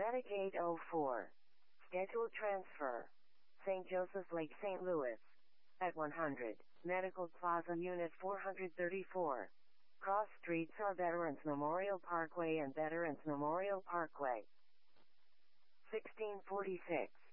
Medicaid 04. Scheduled transfer. St. Joseph's Lake, St. Louis. At 100. Medical Plaza Unit 434. Cross streets are Veterans Memorial Parkway and Veterans Memorial Parkway. 1646.